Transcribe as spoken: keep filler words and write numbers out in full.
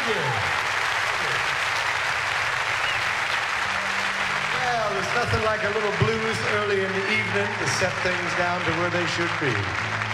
you. Well, there's nothing like a little blues early in the evening to set things down to where they should be.